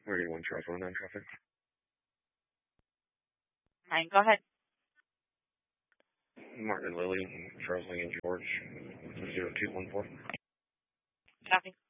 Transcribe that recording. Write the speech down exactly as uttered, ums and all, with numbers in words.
thirty-one Charles one nine traffic. Nine, go ahead. Martin and Lily, Charles Lee and George, zero two one four. Copy.